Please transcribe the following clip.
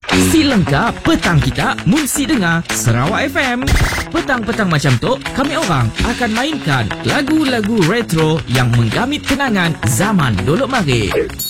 Si lengkap petang kita mun si dengar Sarawak FM. Petang-petang macam tu, kami orang akan mainkan lagu-lagu retro yang menggamit kenangan zaman dulu mari.